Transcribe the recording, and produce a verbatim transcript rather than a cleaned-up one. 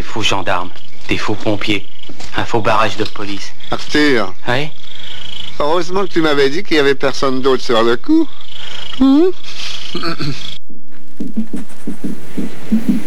faux gendarmes, des faux pompiers, un faux barrage de police. Arthur. Oui? Heureusement que tu m'avais dit qu'il y avait personne d'autre sur le coup. Hum?